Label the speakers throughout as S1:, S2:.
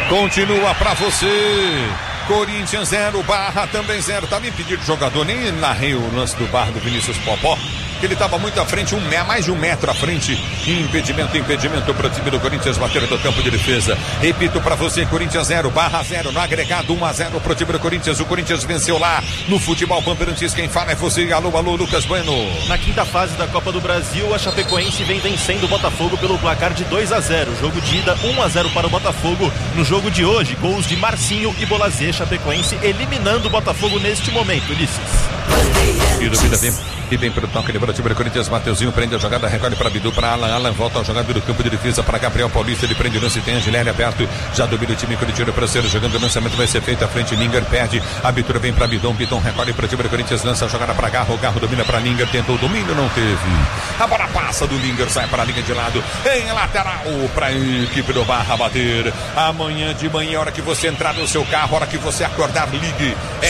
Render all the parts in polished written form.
S1: Continua pra você. Corinthians 0, Barra também 0. Tava impedido de jogador, nem narrei o lance do Barra do Vinícius Popó. Ele estava muito à frente, mais de 1 metro à frente. Impedimento para o time do Corinthians bater do campo de defesa. Repito para você, Corinthians 0, Barra 0. No agregado 1-0 para o time do Corinthians. O Corinthians venceu lá no futebol Bandeirantes. Quem fala é você. Alô, Lucas Bueno.
S2: Na quinta fase da Copa do Brasil, a Chapecoense vem vencendo o Botafogo pelo placar de 2-0. Jogo de ida 1-0 para o Botafogo. No jogo de hoje, gols de Marcinho e Bolazê. Chapecoense eliminando o Botafogo neste momento, Ulisses.
S1: E duvida vem para o toque de bola, time do Corinthians. Mateuzinho prende a jogada, recolhe para Bidu, para Alan volta a jogada do campo de defesa para Gabriel Paulista. Ele prende o lance, tem Angelini aberto, já domina o time corintiano para ser jogando. O lançamento vai ser feito à frente. Linger perde, a abertura vem para Bidon recolhe para o time do Corinthians, lança a jogada para Garro domina para Linger, tentou o domínio, não teve. A bola passa do Linger, sai para a linha de lado, em lateral para a equipe do Barra bater. Amanhã de manhã, hora que você entrar no seu carro, hora que você acordar, ligue. É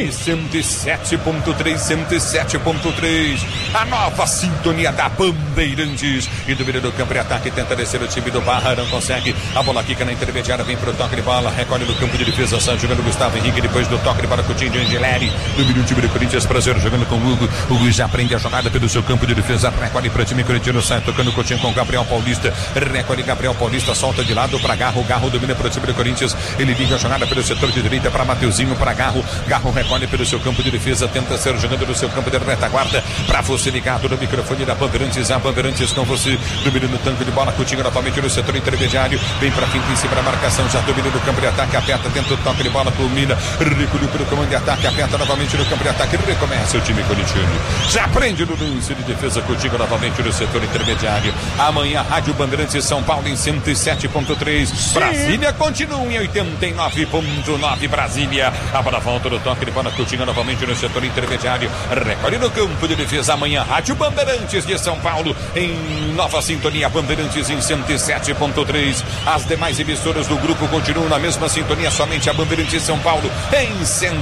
S1: 107.3, 107.3. A nova sintonia da Bandeirantes. E domina do campo de ataque, tenta descer o time do Barra, não consegue. A bola quica na intermediária, vem pro toque de bola, recolhe no campo de defesa, sai jogando Gustavo Henrique, depois do toque de bola, Coutinho de Angeleri. Domina o time do Corinthians, prazer jogando com o Hugo. O Hugo já prende a jogada pelo seu campo de defesa, recolhe para o time corintiano, sai tocando o Coutinho com Gabriel Paulista. Recolhe Gabriel Paulista, solta de lado para Garro domina para o time do Corinthians. Ele liga a jogada pelo setor de direita para Mateuzinho, para Garro recolhe pelo seu campo de defesa, tenta ser jogando no seu campo de retaguarda. Para você ligado no microfone da Bandeirantes, a Bandeirantes com você, domina no tanque de bola, Coutinho novamente no setor intermediário, vem para frente em cima da marcação, já domina no campo de ataque, aperta dentro do toque de bola, culmina, recolheu pelo comando de ataque, aperta novamente no campo de ataque, recomeça o time corintiano, já prende no lance de defesa, Coutinho novamente no setor intermediário. Amanhã, Rádio Bandeirantes São Paulo em 107.3, Brasília continua em 89.9, Brasília, a bola volta do toque de bola, Coutinho novamente no setor intermediário, recolhe no campo de defesa. Amanhã, Rádio Bandeirantes de São Paulo em nova sintonia, Bandeirantes em 107.3. As demais emissoras do grupo continuam na mesma sintonia, somente a Bandeirantes São Paulo em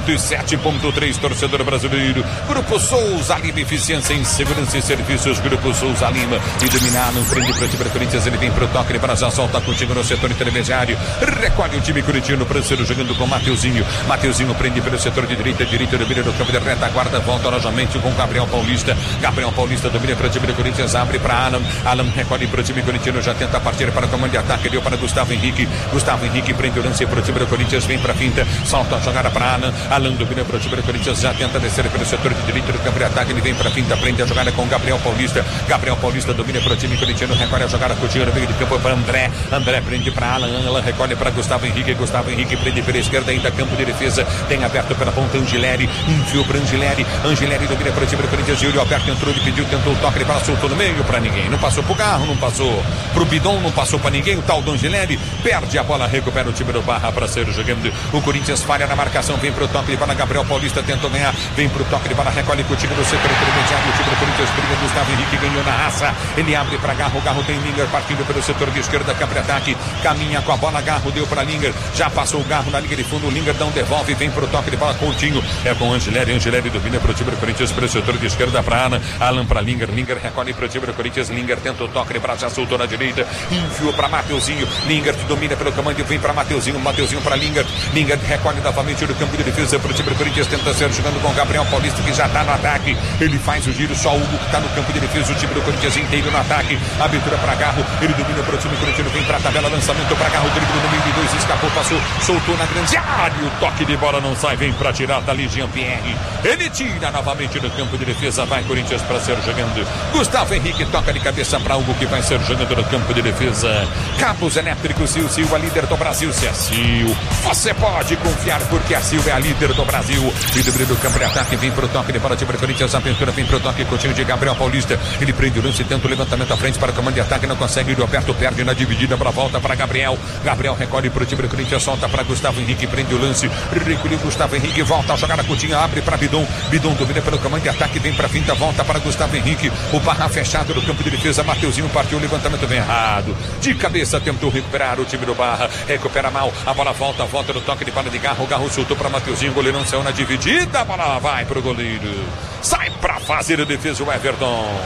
S1: 107.3. Torcedor brasileiro, Grupo Souza Lima, eficiência em segurança e serviços, Grupo Souza Lima. E dominar no frente para o time do Corinthians, ele vem para o toque, ele para já solta contigo no setor intermediário, recolhe o time corintiano, Pranceiro jogando com Mateuzinho prende pelo setor de direita domina no campo de retaguarda, volta novamente com Gabriel Paulista domina para o time do Corinthians, abre para Alan recolhe para o time corintiano, já tenta partir para o comando de ataque, deu para Gustavo Henrique prende o lance para o time do Corinthians, vem para a finta, solta a jogada para Alan domina para o time do Corinthians, já tenta descer pelo setor de direita do campo de ataque, ele vem para a finta, prende a jogada com Gabriel Paulista domina para o time corintiano, recolhe a jogada, Coutinho no meio de campo para André prende para Alan recolhe para Gustavo Henrique prende pela esquerda, ainda campo de defesa, tem aberto pela ponta Angeleri, enfiou para Angeleri domina para o time do Corinthians, Júlio aberto, entrou, ele pediu, tentou o toque, ele soltou no meio para ninguém, não passou pro Garro, não passou pro Bidon, não passou para ninguém, o tal do Angeleri perde a bola, recupera o time do Barra para ser jogando, o Corinthians falha na marcação, vem pro toque de bola, Gabriel Paulista tentou ganhar, vem pro toque de bola, recolhe com o time do setor intermediário, o time do Corinthians briga, Gustavo Henrique ganhou na raça, ele abre para Garro tem Linger partindo pelo setor de esquerda, campo de ataque, caminha com a bola, Garro deu para Linger, já passou o Garro na linha de fundo, o Linger não devolve, vem pro toque de bola, Coutinho, é com Angeleri domina pro time do Corinthians pelo setor de esquerda para Alan para Linger recolhe pro time do Corinthians, Linger tenta o toque de bola, já soltou na direita, enfiou para Mateuzinho, Linger domina pelo comando, vem para Mateuzinho para Linger recolhe novamente no campo de defesa pro time do Corinthians, tenta ser jogando com Gabriel Paulista, que já tá no ataque, ele faz o giro, só o Hugo que tá no campo de defesa, o time do Corinthians inteiro no ataque, abertura para Garro, ele domina pro time corintiano, vem pra tabela, lançamento para Garro, drible no meio de dois, escapou, passou, soltou na grande área, o toque de bola não sai, vem pra tirar dali Jean-Pierre, ele tira novamente no campo de defesa, vai Corinthians para ser jogando, Gustavo Henrique toca de cabeça para Hugo, que vai ser jogando no campo de defesa, Cabos Elétricos Sil, a líder do Brasil, se é Sil, você pode confiar, porque a Sil é a líder do Brasil, e do campo de ataque, vem pro toque de bola, time do Corinthians, a abertura vem pro toque, Coutinho de Gabriel Paulista, ele prende o lance, tenta o levantamento à frente para o comando de ataque, não consegue, o Roberto perde na dividida, para volta para Gabriel recolhe pro time do Corinthians, solta para Gustavo Henrique, prende o lance, recolheu Gustavo Henrique, volta a jogada, Coutinho abre para Bidon domina pelo comando de ataque, vem para finta, volta para Gustavo Henrique, o Barra fechado no campo de defesa, Mateuzinho partiu, o levantamento vem errado, de cabeça tentou recuperar o time do Barra, recupera mal, a bola volta no toque de bola de Garro soltou para Mateuzinho, o goleiro não saiu na dividida, a bola vai pro goleiro, sai para fazer a defesa o Everton.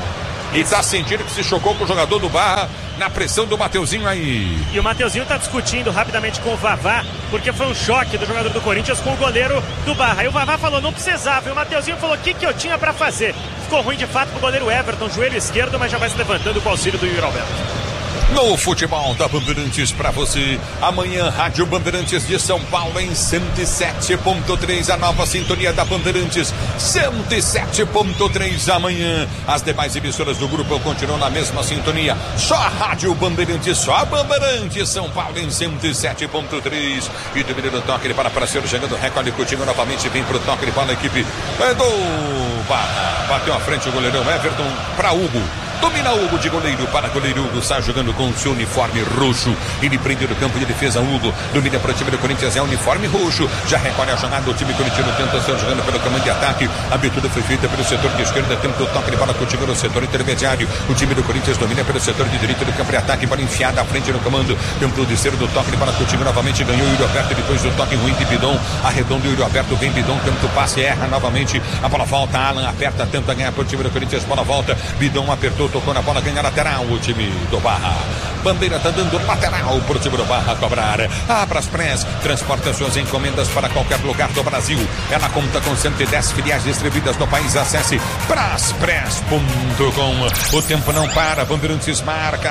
S1: E tá sentindo que se chocou com o jogador do Barra na pressão do Mateuzinho aí.
S3: E o Mateuzinho tá discutindo rapidamente com o Vavá, porque foi um choque do jogador do Corinthians com o goleiro do Barra. E o Vavá falou, não precisava. E o Mateuzinho falou, o que eu tinha pra fazer? Ficou ruim de fato pro goleiro Everton, joelho esquerdo, mas já vai se levantando com o auxílio do Yuri Alberto.
S1: No futebol da Bandeirantes para você, amanhã Rádio Bandeirantes de São Paulo em 107.3, a nova sintonia da Bandeirantes, 107.3 amanhã. As demais emissoras do grupo continuam na mesma sintonia, só a Rádio Bandeirantes, só a Bandeirantes São Paulo em 107.3. E do menino toque, ele para ser chegando, recolhe Coutinho novamente, vem pro toque, ele para a equipe do Barra, bateu à frente o goleirão Everton para Hugo. Domina Hugo de goleiro para goleiro. Hugo sai jogando com o seu uniforme roxo. Ele prende no campo de defesa. Hugo domina para o time do Corinthians. É uniforme roxo. Já recolhe a jogada. O time corintiano tenta ser jogando pelo comando de ataque. A abertura foi feita pelo setor de esquerda. Tenta o toque de bola contigo no setor intermediário. O time do Corinthians domina pelo setor de direita do campo de ataque. Bola enfiada à frente no comando. Tenta o terceiro do toque de bola contigo novamente. Ganhou o Yuri Alberto depois do toque ruim de Bidon. Arredonda o Yuri Alberto. Vem Bidon. Tenta o passe. Erra novamente. A bola volta. Alan aperta. Tenta ganhar para o time do Corinthians. Bola volta. Bidon apertou. Tocou na bola. Ganha lateral o time do Barra. Bandeira tá dando lateral pro time do Barra cobrar. A Braspress transporta suas encomendas para qualquer lugar do Brasil. Ela conta com 110 filiais distribuídas no país. Acesse braspress.com. O tempo não para. Bandeirantes marca.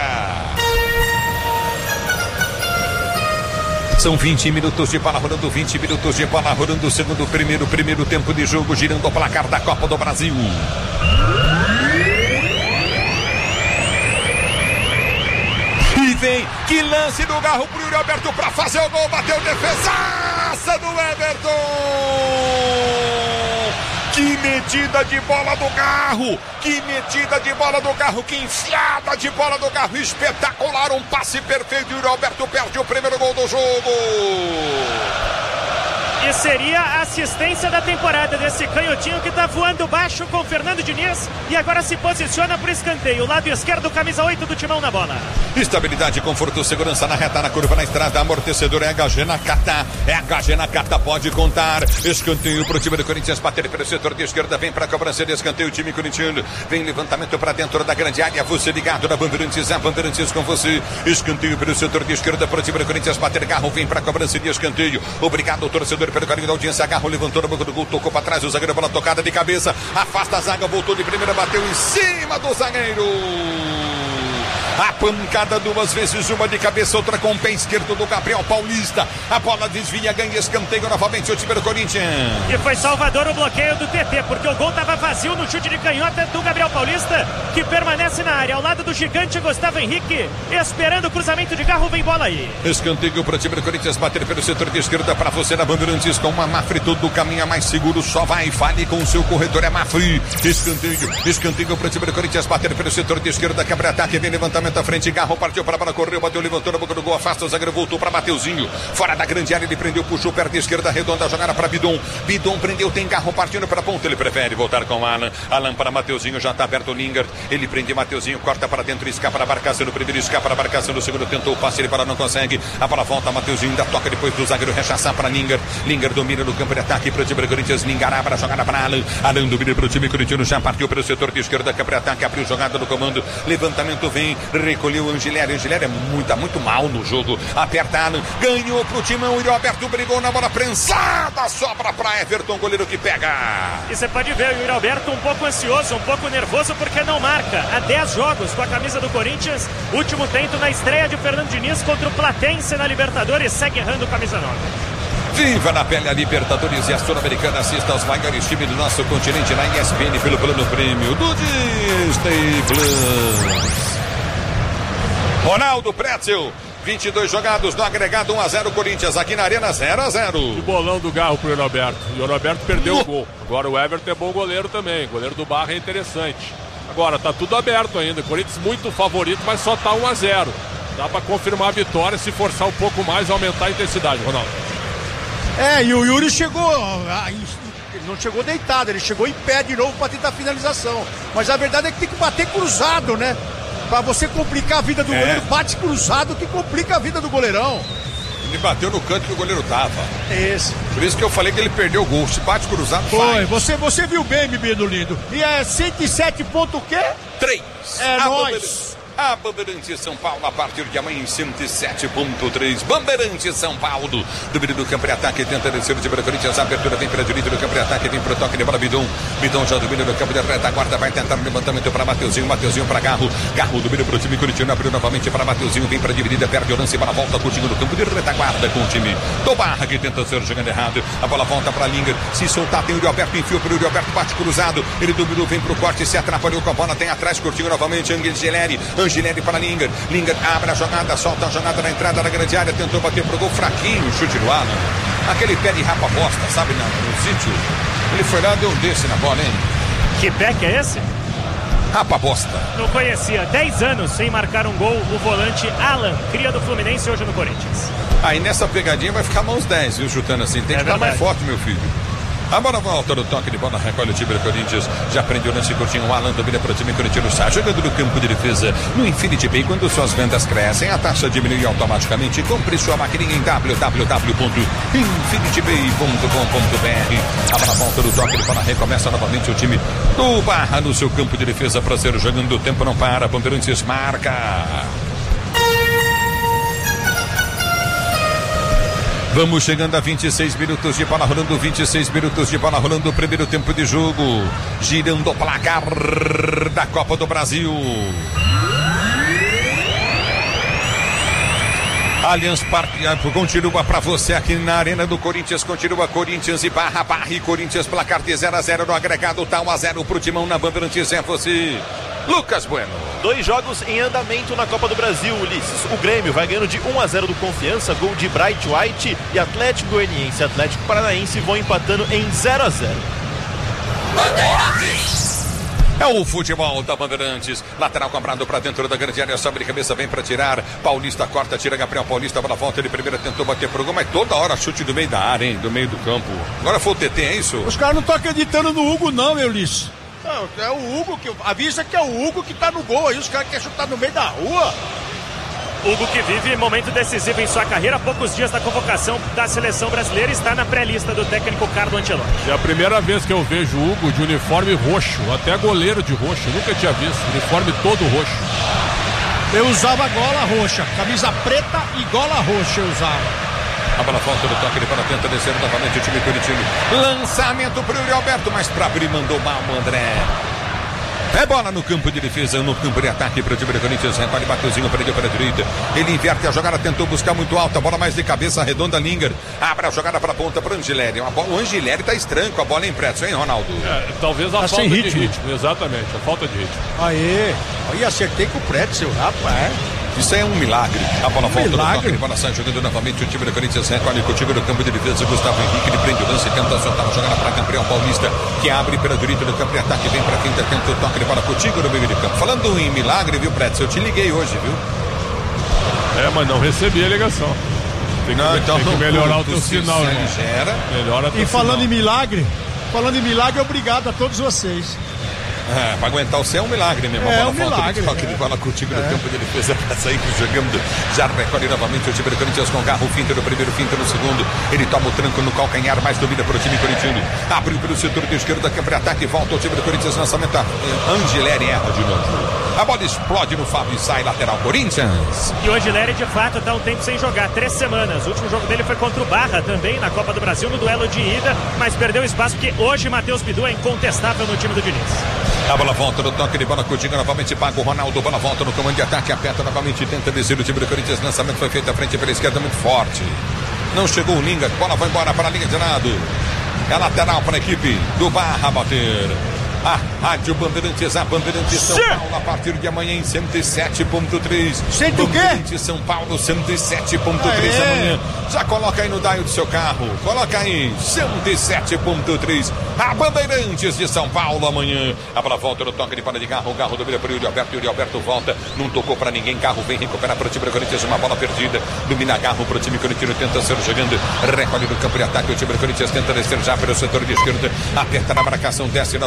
S1: São 20 minutos de bola rolando, 20 minutos de bola rolando. Segundo, primeiro tempo de jogo, girando o placar da Copa do Brasil. E vem, que lance do Garro pro Yuri Alberto pra fazer o gol, bateu defesaça do Everton. Que metida de bola do Garro, que metida de bola do Garro, que enfiada de bola do Garro, espetacular, um passe perfeito. Yuri Alberto perde o primeiro gol do jogo.
S3: E seria a assistência da temporada desse canhotinho que tá voando baixo com o Fernando Diniz e agora se posiciona pro escanteio. Lado esquerdo, camisa 8 do Timão na bola.
S1: Estabilidade, conforto, segurança na reta, na curva, na estrada, amortecedor é HG Nakata. É HG Nakata, pode contar. Escanteio pro time do Corinthians, bater pelo setor de esquerda, vem pra cobrança de escanteio, o time corintiano. Vem levantamento pra dentro da grande área, você ligado na Bandeirantes, a Bandeirantes com você. Escanteio pelo setor de esquerda pro time do Corinthians, bater Garro, vem pra cobrança de escanteio. Obrigado, torcedor, pelo carinho da audiência. Garro levantou na boca do gol, tocou pra trás, o zagueiro, bola tocada de cabeça, afasta a zaga, voltou de primeira, bateu em cima do zagueiro. A pancada duas vezes, uma de cabeça, outra com o pé esquerdo do Gabriel Paulista. A bola desvia, ganha escanteio novamente o time do Corinthians.
S3: E foi Salvador o bloqueio do TT, porque o gol estava vazio no chute de canhota do Gabriel Paulista, que permanece na área, ao lado do gigante Gustavo Henrique, esperando o cruzamento de Garro, vem bola aí.
S1: Escanteio para o time do Corinthians, bater pelo setor de esquerda para você na Bandeirantes, com uma Mafre, todo caminho mais seguro, só vai, fale com o seu corretor, é Mafre. Escanteio para o time do Corinthians, bater pelo setor de esquerda, quebra ataque, vem levantamento à frente, Garro partiu para a bola, correu, bateu, levantou na boca do gol, afasta o zagueiro, voltou para Mateuzinho, fora da grande área, ele prendeu, puxou, perna esquerda, redonda, jogada para Bidon, prendeu, tem Garro partindo para a ponta, ele prefere voltar com Alan para Mateuzinho, já está aberto o Lingard, ele prende Mateuzinho, corta para dentro, escapa na marcação no primeiro, escapa na marcação no segundo, tentou o passe, ele para, não consegue, a bola volta, Mateuzinho ainda toca depois do zagueiro rechaçar para Lingard domina no campo de ataque para o time do Corinthians, Lingard abre a jogada para Alan domina para o time corintiano, já partiu pelo setor de esquerda, campo de ataque, abriu jogada no comando, levantamento vem, recolheu o Angileri é muito mal no jogo, aperta Alan, ganhou pro Timão, o Yuri Alberto brigou na bola prensada, sobra para Everton, goleiro que pega.
S3: E você pode ver o Yuri Alberto um pouco ansioso, um pouco nervoso, porque não marca há 10 jogos com a camisa do Corinthians, último tento na estreia de Fernando Diniz contra o Platense na Libertadores, segue errando camisa 9.
S1: Viva na pele a Libertadores e a Sul-Americana, assista aos maiores times do nosso continente na ESPN pelo plano prêmio do Disney Plus. Ronaldo Pretzel, 22 jogados no agregado, 1-0 Corinthians, aqui na Arena 0-0.
S4: O bolão do Garro pro Yuri Alberto. O Yuri Alberto perdeu o gol. Agora o Everton é bom goleiro também. O goleiro do Barra é interessante. Agora tá tudo aberto ainda. Corinthians muito favorito, mas só tá 1-0. Dá pra confirmar a vitória se forçar um pouco mais, aumentar a intensidade, Ronaldo.
S5: E o Yuri chegou, ele não chegou deitado, ele chegou em pé de novo para tentar a finalização. Mas a verdade é que tem que bater cruzado, né? Para você complicar a vida do goleiro, bate cruzado que complica a vida do goleirão.
S1: Ele bateu no canto que o goleiro tava.
S5: Esse.
S1: Por isso que eu falei que ele perdeu o gol. Se bate cruzado,
S5: Foi,
S1: vai.
S5: você viu bem, menino lindo. E é 107 ponto o quê?
S1: 3.
S5: É nóis.
S1: A Bandeirantes São Paulo, a partir de amanhã em 107.3. Bandeirantes São Paulo. Do meio do campo de ataque, tenta descer o time do Corinthians. A abertura vem para a direita do campo de ataque, vem para o toque de bola. Bidon já do meio do campo de retaguarda. Vai tentar o levantamento para Mateuzinho. Mateuzinho para Garro. Garro do meio para o time corintiano. Abriu novamente para Mateuzinho. Vem para a dividida, perde o lance. Bola volta curtindo no campo de retaguarda com o time do Barra, que tenta ser jogando errado. A bola volta para Linger. Se soltar, tem o Uri Alberto. Enfiou para o Uri Alberto. Bate cruzado. Ele dominou, vem para o corte. Se atrapalhou com a bola. Tem atrás, curtindo novamente. Angeleri para Linger. Linger abre a jogada, solta a jogada na entrada da grande área, tentou bater pro gol, fraquinho, chute no ar, aquele pé de rapa bosta, sabe, no sítio. Ele foi lá, deu um desse na bola, hein?
S3: Que pé que é esse?
S1: Rapa bosta.
S3: Não conhecia. 10 anos sem marcar um gol, o volante Alan, cria do Fluminense, hoje no Corinthians.
S1: Aí nessa pegadinha vai ficar mãos 10, viu, chutando assim. Tem que ficar mais forte, meu filho. A bola volta no toque de bola, recolhe o time do Corinthians. Já prende o lance curtinho, o Alan domina para o time corintiano. Sai jogando no campo de defesa. No Infinity Pay, quando suas vendas crescem, a taxa diminui automaticamente. Compre sua maquininha em www.infinitybay.com.br. A bola volta no toque de bola, recomeça novamente o time do Barra no seu campo de defesa para ser jogando. O tempo não para, Bandeirantes marca. Vamos chegando a 26 minutos de bola rolando, 26 minutos de bola rolando, o primeiro tempo de jogo, girando o placar da Copa do Brasil. Allianz Parque continua para você aqui na Arena do Corinthians, continua Corinthians e Barra e Corinthians, placar de 0-0 no agregado, tá 1-0 pro Timão na Bandeirantes, é você, Lucas Bueno.
S2: 2 jogos em andamento na Copa do Brasil, Ulisses. O Grêmio vai ganhando de 1-0 do Confiança, gol de Bright White, e Atlético Goianiense e Atlético Paranaense vão empatando em 0-0.
S1: É o futebol da Bandeirantes. Lateral cobrado para dentro da grande área. Sobe de cabeça, vem para tirar. Paulista corta, tira Gabriel Paulista. A bola volta. Ele primeiro tentou bater pro gol, mas toda hora chute do meio da área, hein? Do meio do campo. Agora foi o TT, é isso?
S5: Os caras não estão acreditando no Hugo, não, meu Ulisses. É o Hugo que. Avisa que é o Hugo que tá no gol aí. Os caras querem chutar no meio da rua.
S3: Hugo, que vive momento decisivo em sua carreira, há poucos dias da convocação da seleção brasileira, está na pré-lista do técnico Carlo Ancelotti.
S4: É a primeira vez que eu vejo o Hugo de uniforme roxo, até goleiro de roxo, nunca tinha visto, uniforme todo roxo.
S5: Eu usava gola roxa, camisa preta e gola roxa eu usava.
S1: A bola volta do toque, ele para tenta descer novamente o time corintiano. Lançamento para o Uri Alberto, mas para abrir mandou mal o André. É bola no campo de defesa, no campo de ataque para o time do Corinthians. Repare, Mateuzinho prendeu para a direita. Ele inverte a jogada, tentou buscar muito alta. A bola mais de cabeça, redonda, Linger. Abre a jogada para a ponta para o Angeleri. O Angeleri está estranho com a bola em preço, hein, Ronaldo?
S4: Talvez a falta de ritmo. Exatamente, a falta de ritmo.
S5: Aí acertei com o Pretzel, rapaz.
S1: Isso aí é um milagre. A bola volta no toque, a bola sai jogando novamente o time do Corinthians. Recolhe contigo no campo de defesa. Gustavo Henrique, ele prende o lance, tenta soltar a jogada para Gabriel Paulista, que abre pela direita do campo de ataque, vem para quinta, tenta o toque, ele bola contigo no meio de campo. Falando em milagre, viu, Pretzel? Eu te liguei hoje, viu?
S4: Mas não recebi a ligação. Tem que melhorar o teu sinal, irmão. Melhora
S5: e falando em milagre, obrigado a todos vocês.
S1: Para aguentar o céu é um milagre mesmo.
S5: É um milagre.
S1: Toque de bola contigo no campo de defesa para sair jogando. Já recolhe novamente o time do Corinthians com Garro, finta no primeiro, finta no segundo. Ele toma o tranco no calcanhar, mais domina para o time corintiano. Abriu pelo setor de esquerda, campo de ataque, volta o time do Corinthians, lançamento. Angeleri erra de novo. A bola explode no Fábio e sai lateral Corinthians.
S3: E o Angeleri de fato está um tempo sem jogar, 3 semanas. O último jogo dele foi contra o Barra também na Copa do Brasil, no duelo de ida, mas perdeu espaço porque hoje Matheus Bidu é incontestável no time do Diniz.
S1: A bola volta no toque de bola, Coutinho novamente paga o Ronaldo, bola volta no comando de ataque, aperta novamente, tenta descer o time do Corinthians, lançamento foi feito à frente pela esquerda, muito forte. Não chegou o Linga, bola vai embora para a linha de lado. É lateral para a equipe do Barra bater. A Rádio Bandeirantes, a Bandeirantes São Paulo, a partir de amanhã em 107.3.
S5: Sente o quê?
S1: Bandeirantes São Paulo, 107.3 amanhã. Já coloca aí no dial do seu carro. Coloca aí, 107.3. A Bandeirantes de São Paulo amanhã. A bola volta no toque de bola de Garro. O Garro domina para o Yuri Alberto. O Yuri Alberto volta. Não tocou para ninguém. Garro vem recuperar para o time do Corinthians. Uma bola perdida. Domina Garro para o time corintiano. Tenta ser jogando. Recolhe no campo de ataque. O time do Corinthians tenta descer já pelo setor de esquerda. Aperta na marcação. Desce novamente o time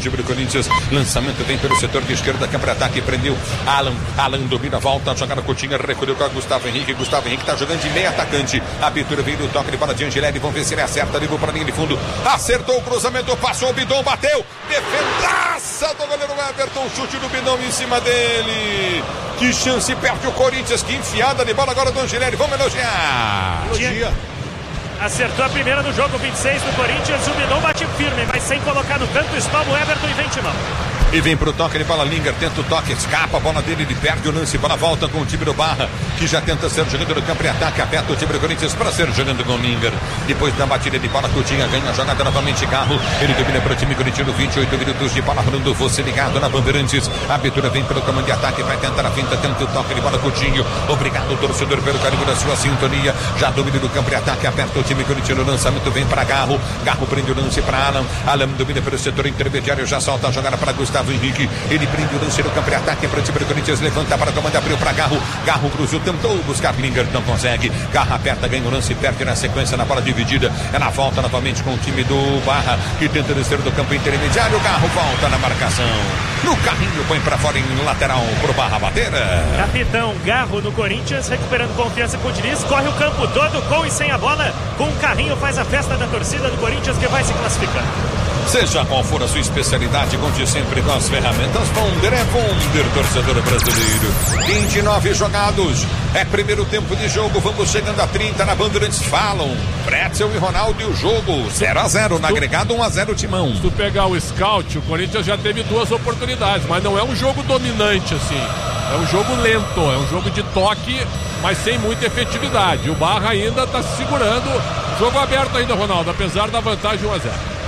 S1: time do Corinthians. Lançamento vem pelo setor de esquerda, câmara ataque, prendeu Alan domina, volta a jogar na Coutinho, recolheu com a Gustavo Henrique tá jogando de meio atacante. A abertura veio do toque de bola de Angelelli, vamos ver se ele acerta, levou para a linha de fundo, acertou o cruzamento, passou o Bidon, bateu, defendaça do goleiro Everton, chute do Bidon em cima dele. Que chance, perde o Corinthians, que enfiada de bola agora do Angelelli, vamos elogiar.
S3: Acertou a primeira do jogo, 26 do Corinthians. O Bidon bate firme, mas sem colocar no canto, espalma o Everton e vem Timão.
S1: E vem pro toque de bola, Linger tenta o toque, escapa a bola dele, ele perde o lance, bola volta com o time do Barra, que já tenta ser jogando no campo e ataque, aperta o time do Corinthians para ser jogando com o Linger. Depois da batida de bola, Coutinho ganha a jogada novamente, Garro, ele domina para o time corintiano, 28 minutos de bola rolando, você ligado na Bandeirantes. A abertura vem pelo comando de ataque, vai tentar a finta, tenta o toque de bola, Coutinho. Obrigado, torcedor, pelo carinho da sua sintonia. Já domina no campo e ataque, aperta o time corintiano, lançamento vem para Garro, prende o lance para Alan domina pelo setor intermediário, já solta a jogada para Gustavo Henrique, ele prende o lance no campo de ataque para o time do Corinthians, levanta para o comando, abriu para Garro cruzou, tentou buscar Linger, não consegue, Garro aperta, ganha o lance, perde na sequência na bola dividida, na volta novamente com o time do Barra, que tenta descer do campo intermediário, Garro volta na marcação, no carrinho, põe para fora em lateral pro Barra bater.
S3: Capitão Garro no Corinthians, recuperando confiança com o Diniz, corre o campo todo com e sem a bola, com o carrinho faz a festa da torcida do Corinthians que vai se classificando.
S1: Seja qual for a sua especialidade, conte sempre com as ferramentas Fonder, é Fonder, torcedor brasileiro. 29 jogados, é primeiro tempo de jogo, vamos chegando a 30 na Bandeirantes, falam Pretzel e Ronaldo e o jogo 0-0, no agregado 1-0 Timão.
S4: Se tu pegar o scout, o Corinthians já teve 2 oportunidades, mas não é um jogo dominante assim, é um jogo lento, é um jogo de toque, mas sem muita efetividade. O Barra ainda está se segurando, jogo aberto ainda, Ronaldo, apesar da vantagem 1-0.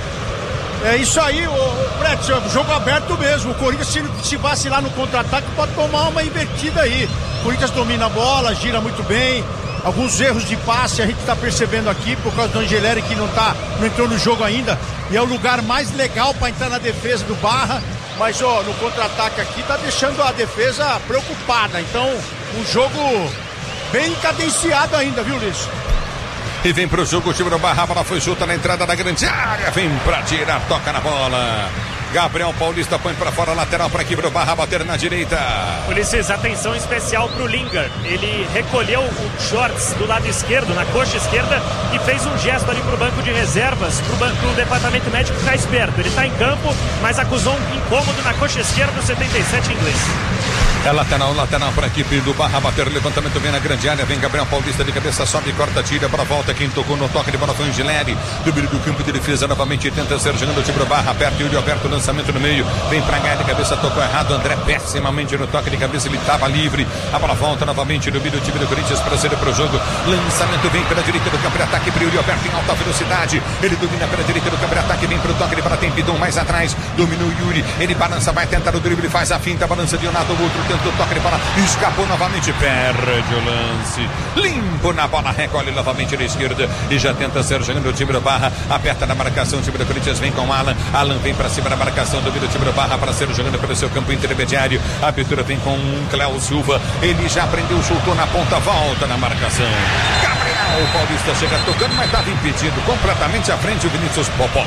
S5: É isso aí, o Pretzel, jogo aberto mesmo. O Corinthians, se vacilar no contra-ataque, pode tomar uma invertida aí. O Corinthians domina a bola, gira muito bem. Alguns erros de passe a gente está percebendo aqui por causa do Angelelli, que não entrou no jogo ainda. E é o lugar mais legal para entrar na defesa do Barra. Mas no contra-ataque aqui tá deixando a defesa preocupada. Então, um jogo bem cadenciado ainda, viu, Luiz?
S1: E vem pro jogo o time do Barra, a bola foi junta na entrada da grande área, vem pra tirar, toca na bola. Gabriel Paulista põe pra fora, lateral pra equipe do Barra, bater na direita.
S3: Ulisses, atenção especial pro Linger. Ele recolheu o shorts do lado esquerdo, na coxa esquerda, e fez um gesto ali pro banco de reservas, pro departamento médico ficar esperto. Ele tá em campo, mas acusou um incômodo na coxa esquerda do 77 inglês.
S1: É lateral para a equipe do Barra bater, levantamento vem na grande área, vem Gabriel Paulista de cabeça, sobe, corta, tira para a volta, quem tocou no toque de bola foi o Angelelli, do meio do campo de defesa, novamente tenta ser jogando o time do Barra, aperta o Yuri Alberto, lançamento no meio, vem para a de cabeça, tocou errado, André pessimamente no toque de cabeça, ele estava livre, a bola volta novamente no meio do time do Corinthians para sair para o jogo, lançamento vem pela direita do campo de ataque, para o Yuri Alberto em alta velocidade, ele domina pela direita do campo de ataque, vem para o toque de bola, tem Bidon mais atrás, dominou o Yuri, ele balança, vai tentar o drible, faz a finta, balança de um lado, o outro tenta o toque de bola, escapou novamente, perde o lance, limpo na bola, recolhe novamente na esquerda e já tenta ser jogando o time do Barra, aperta na marcação, o time do Corinthians vem com Alan vem para cima da marcação, domina o time do Barra para ser jogando pelo seu campo intermediário, a abertura vem com Cléo Silva, ele já prendeu, soltou na ponta, volta na marcação, Gabriel Paulista chega tocando, mas estava impedido, completamente à frente o Vinícius Popó.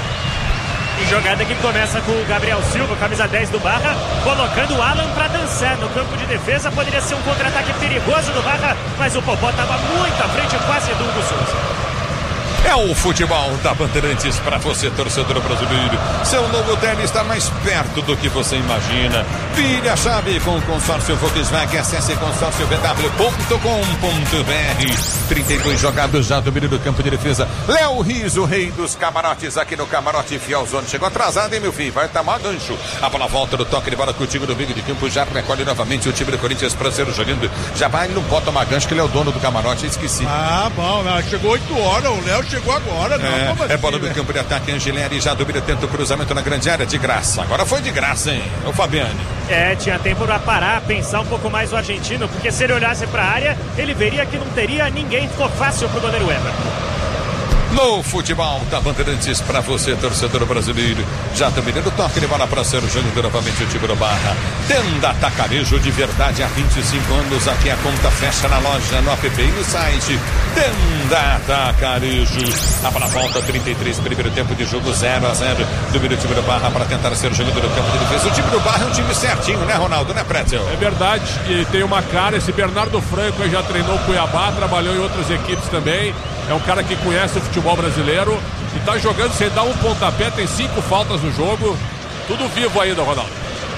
S3: E jogada que começa com o Gabriel Silva, camisa 10 do Barra, colocando o Alan para dançar no campo de defesa. Poderia ser um contra-ataque perigoso do Barra, mas o Popó estava muito à frente, quase do Hugo Souza.
S1: É o futebol da Bandeirantes para você, torcedor brasileiro. Seu novo tênis está mais perto do que você imagina. Vire a chave com o consórcio Volkswagen. Acesse consórciovw.com.br. 32 jogados já do meio do campo de defesa. Léo Riso, rei dos camarotes, aqui no Camarote Fielzone. Chegou atrasado, hein, meu filho? Vai tomar gancho. A bola volta do toque de bola contigo do meio de campo. Já recolhe novamente o time do Corinthians para ser jogando. Já vai, ele não pode tomar gancho, que ele é o dono do camarote. Esqueci.
S5: Ah, bom, chegou 8 horas. O Léo chegou agora, não.
S1: É bola do campo de ataque, Angelelli já domina, tenta o cruzamento na grande área, de graça. Agora foi de graça, hein? O Fabiani.
S3: Tinha tempo para parar, pensar um pouco mais o argentino, porque se ele olhasse para a área, ele veria que não teria ninguém, ficou fácil pro goleiro Everton.
S1: No futebol da Bandeirantes para você, torcedor brasileiro. Já terminando o toque de bola para ser o Júnior novamente o time do Barra. Tenda Atacarejo de verdade há 25 anos. Aqui a conta fecha na loja, no app e no site. Tenda Atacarejo. A bola volta 33, primeiro tempo de jogo 0-0. Domina o time do Barra para tentar ser o Júnior do campo de defesa. O time do Barra é um time certinho, né, Ronaldo? Né, Pretzel?
S4: É verdade, e tem uma cara. Esse Bernardo Franco aí já treinou Cuiabá, trabalhou em outras equipes também. É um cara que conhece o futebol brasileiro e tá jogando sem dar um pontapé, tem 5 faltas no jogo. Tudo vivo ainda, Ronaldo.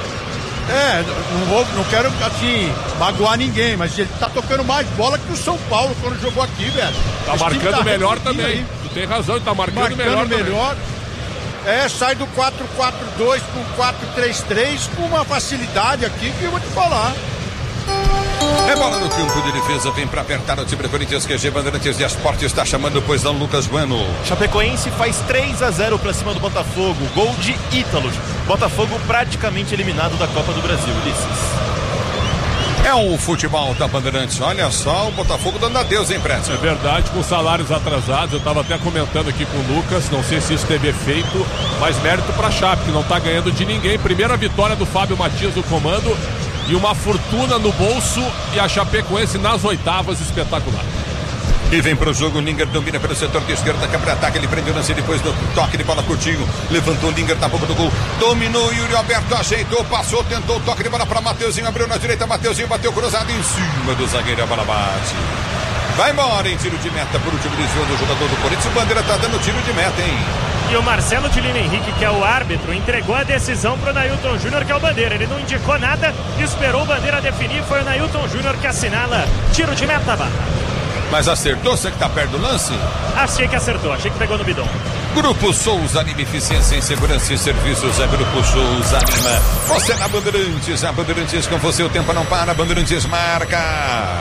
S5: Não quero aqui magoar ninguém, mas ele tá tocando mais bola que o São Paulo quando jogou aqui, velho.
S4: Tá marcando melhor também. Aí. Tu tem razão, ele tá marcando melhor.
S5: Sai do 4-4-2 pro 4-3-3 com uma facilidade aqui que eu vou te falar.
S1: É bola no campo de defesa, vem pra apertar o time do Corinthians, QG Bandeirantes de Esporte está chamando, pois não, Lucas Bueno.
S2: Chapecoense faz 3-0 pra cima do Botafogo, gol de Ítalo. Botafogo praticamente eliminado da Copa do Brasil, Ulisses.
S1: É o futebol da Bandeirantes, olha só, o Botafogo dando adeus, hein, Prédio?
S4: É verdade, com salários atrasados, eu tava até comentando aqui com o Lucas, não sei se isso teve efeito, mas mérito pra Chape, que não tá ganhando de ninguém. Primeira vitória do Fábio Matias no comando. E uma fortuna no bolso e a Chapecoense nas oitavas, espetacular.
S1: E vem pro jogo, Linger domina pelo setor de esquerda, câmara ataque, ele prende o lance depois do toque de bola curtinho, levantou Linger, tá a boca do gol, dominou, Yuri Alberto ajeitou, passou, tentou o toque de bola pra Mateuzinho, abriu na direita, Mateuzinho bateu cruzado em cima do zagueiro, a bola bate. Vai embora em tiro de meta por último desvio do jogador do Corinthians, o Bandeira tá dando tiro de meta, hein?
S3: E o Marcelo de Lino Henrique, que é o árbitro, entregou a decisão pro Nailton Júnior, que é o Bandeira. Ele não indicou nada, esperou o Bandeira definir, foi o Nailton Júnior que assinala tiro de meta, Barra.
S1: Mas acertou, você que tá perto do lance?
S3: Achei que acertou, achei que pegou no bidão.
S1: Grupo Souza Anima Eficiência em Segurança e Serviços, é Grupo Souza Anima. Você na Bandeirantes, a Bandeirantes com você, o tempo não para, Bandeirantes marca.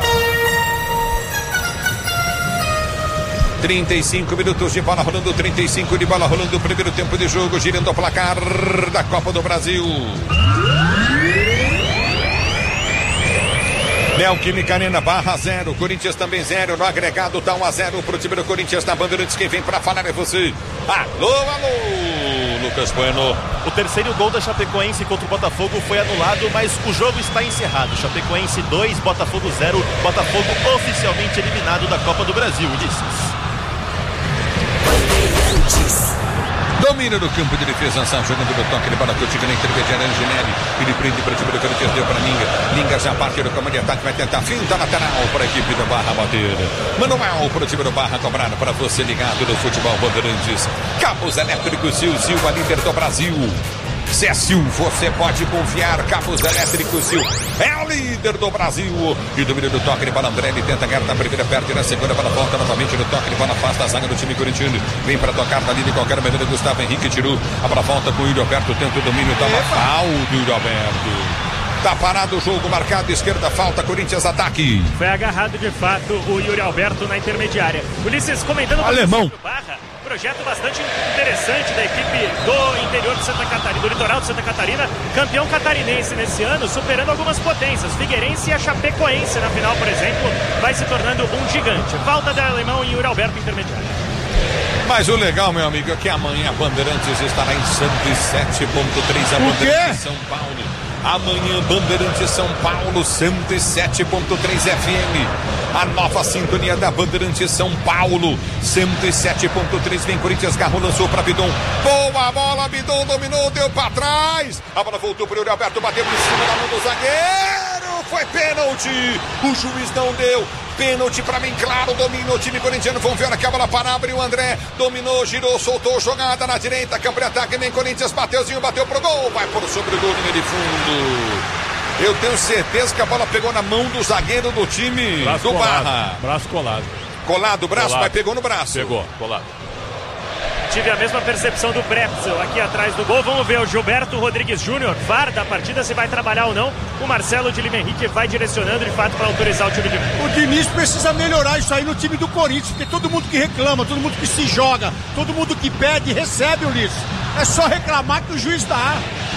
S1: 35 minutos de bola rolando, 35 de bola rolando, primeiro tempo de jogo, girando o placar da Copa do Brasil. Neoquímica Arena, Barra 0, Corinthians também 0, no agregado tá 1-0 pro time do Corinthians na Bandeirantes. Quem vem pra falar é você. Alô, alô, Lucas Bueno.
S2: O terceiro gol da Chapecoense contra o Botafogo foi anulado, mas o jogo está encerrado. Chapecoense 2, Botafogo 0, Botafogo oficialmente eliminado da Copa do Brasil, Ulisses.
S1: Domina no campo de defesa, São jogando no toque de bola curtinha na intermediária, Angelelli. Ele prende para o time do Corinthians, deu para Linga. Linga já parte do comando de ataque, vai tentar finta lateral para a equipe do Barra bater. Manuel para o time do Barra cobrar para você ligado no futebol Bandeirantes. Cabos elétricos Sil, a líder do Brasil. Cécio, você pode confiar. Cabos elétricos Sil é o líder do Brasil. E domínio do toque de bola, André, ele tenta ganhar na primeira, perde na segunda, bola volta novamente no toque de bola, afasta a zaga do time corintiano. Vem para tocar dali de qualquer maneira, Gustavo Henrique tirou. A bola volta com o Yuri Alberto, tenta o domínio, tava falta do Yuri Alberto. Tá parado o jogo, marcado, esquerda, falta, Corinthians, ataque.
S3: Foi agarrado de fato o Yuri Alberto na intermediária. Ulisses comentando
S1: alemão.
S3: Barra, projeto bastante interessante da equipe do interior de Santa Catarina, do litoral de Santa Catarina, campeão catarinense nesse ano, superando algumas potências. Figueirense e a Chapecoense na final, por exemplo, vai se tornando um gigante. Falta de alemão e Yuri Alberto intermediária.
S1: Mas o legal, meu amigo, é que amanhã a Bandeirantes estará em 107.3, a Bandeirantes São Paulo. Amanhã, Bandeirantes São Paulo, 107.3 FM. A nova sintonia da Bandeirantes São Paulo, 107.3. Vem Corinthians, Garro lançou para Bidon. Boa bola, Bidon dominou, deu para trás. A bola voltou para o Yuri Alberto, bateu em cima da mão do zagueiro. Foi pênalti. O juiz não deu. Pênalti para mim, claro, domina o time corintiano. Vamos ver aqui a bola para abrir o André. Dominou, girou, soltou, jogada na direita. Campo de ataque, vem Corinthians, Mateuzinho, bateu pro gol. Vai por sobre o gol, linha de fundo. Eu tenho certeza que a bola pegou na mão do zagueiro do time
S4: braço
S1: do
S4: colado,
S1: Barra.
S4: Braço colado.
S1: Colado o braço,
S4: colado.
S1: mas pegou no braço.
S4: Pegou, colado.
S3: Tive a mesma percepção do Pretzel aqui atrás do gol. Vamos ver o Gilberto Rodrigues Júnior, VAR da partida, se vai trabalhar ou não. O Marcelo de Lima Henrique vai direcionando de fato para autorizar o time de...
S5: O Diniz precisa melhorar isso aí no time do Corinthians, porque todo mundo que reclama, todo mundo que se joga, todo mundo que pede, recebe, Ulisses. É só reclamar que o juiz dá.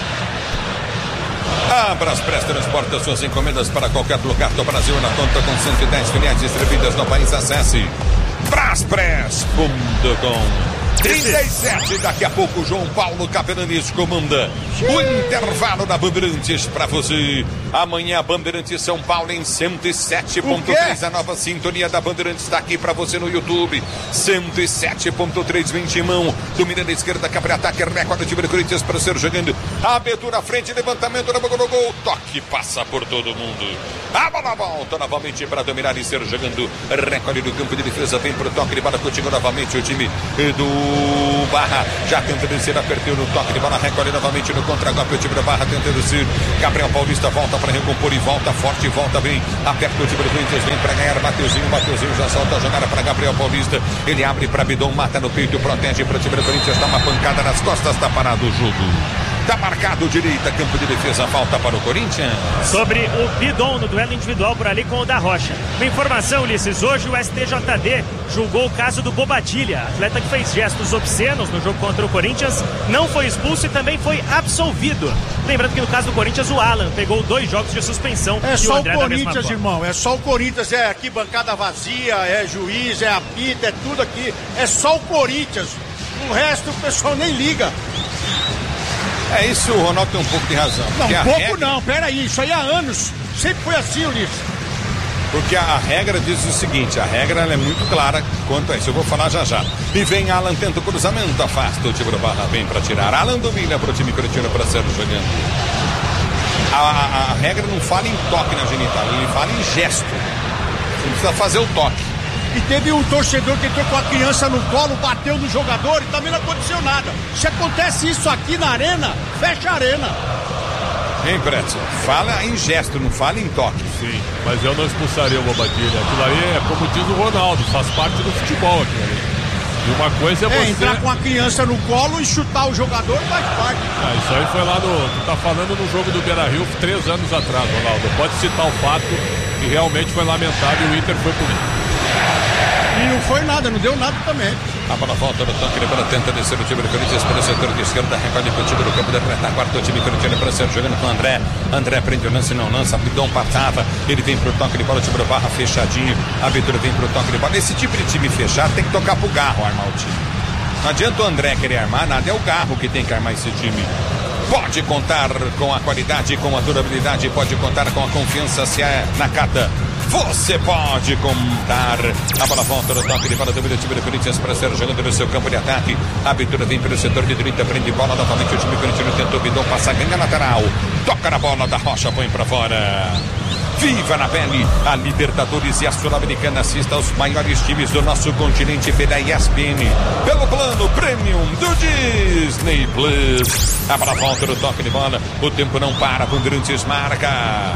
S1: Abra as pré-transporta suas encomendas para qualquer lugar do Brasil na conta com 110 filiais distribuídas no país. Acesse Braspress.com. 37, daqui a pouco João Paulo Capelanes comanda o intervalo da Bandeirantes pra você. Amanhã Bandeirantes São Paulo em 107.3, a nova sintonia da Bandeirantes está aqui pra você no YouTube. 107.3, vem Timão, domina da esquerda, Capri ataque, recorde de Corinthians para ser jogando. Abertura à frente, levantamento na boca do gol, toque, passa por todo mundo. A bola volta novamente para dominar e ser jogando. Recorde do campo de defesa, vem pro toque de bola, continua novamente o time do Barra, já tenta descer, apertou no toque de bola, recolhe novamente no contra-golpe, o time do Barra tenta descer. Gabriel Paulista volta para recompor e volta forte, volta bem, aperta o time do Corinthians, vem para ganhar. Mateuzinho já solta a jogada para Gabriel Paulista, ele abre para Bidon, mata no peito, protege para o time do Corinthians, dá uma pancada nas costas, tá parado o jogo. Tá marcado direita, campo de defesa, falta para o Corinthians.
S3: Sobre o Bidon no duelo individual por ali com o da Rocha. Uma informação, Ulisses, hoje o STJD julgou o caso do Bobadilha, atleta que fez gestos obscenos no jogo contra o Corinthians, não foi expulso e também foi absolvido. Lembrando que no caso do Corinthians o Alan pegou 2 jogos de suspensão.
S5: É só o
S3: Corinthians,
S5: irmão, é só o Corinthians, é aqui bancada vazia, é juiz, é apito, é tudo aqui, é só o Corinthians, o resto o pessoal nem liga.
S1: É isso, o Ronaldo tem um pouco de razão.
S5: Não, um pouco regra... não, peraí, isso aí há anos, sempre foi assim, Ulisses.
S1: Porque a regra diz o seguinte, a regra ela é muito clara quanto a isso, eu vou falar já já. E vem Alan, tenta o cruzamento, afasta o time do Barra, vem para tirar. Alan domina para o time corintiano para ser jogando. A regra não fala em toque na genital, ele fala em gesto. Você precisa fazer o toque.
S5: E teve um torcedor que entrou com a criança no colo, bateu no jogador e também não aconteceu nada. Se acontece isso aqui na arena, fecha a arena.
S1: Hein, Preto? Fala em gesto, não fala em toque.
S4: Sim, mas eu não expulsaria o Bobadilha. Aquilo aí é como diz o Ronaldo, faz parte do futebol aqui. E uma coisa é você...
S5: entrar com a criança no colo e chutar o jogador faz parte.
S4: Isso aí foi lá no... Tu tá falando no jogo do Beira-Rio 3 anos atrás, Ronaldo. Pode citar o fato que realmente foi lamentável e o Inter foi punido.
S5: E não foi nada, não deu nada também.
S1: A bola volta no toque, ele tenta descer o time do Corinthians para o setor de esquerda, recolhe o time do campo de atrás, na quarta o time corintiano para ser jogando com o André. André prende o lance, não lança, Bidon passava, ele vem pro toque de bola, o time do Barra fechadinho, a abertura vem pro toque de bola. Esse tipo de time fechado tem que tocar pro Garro armar o time. Não adianta o André querer armar nada, é o Garro que tem que armar esse time. Pode contar com a qualidade, com a durabilidade, pode contar com a confiança, se é Nakata. Você pode contar. A bola volta no toque de bola do time do Corinthians para ser jogando no seu campo de ataque. A abertura vem pelo setor de 30, prende bola novamente. O time corintiano tentou, Bidon passa, ganha lateral. Toca na bola da Rocha, põe para fora. Viva na pele a Libertadores e a Sul-Americana. Assista aos maiores times do nosso continente pela ESPN, pelo plano Premium do Disney Plus. A bola volta no toque de bola. O tempo não para, Bandeirantes marca.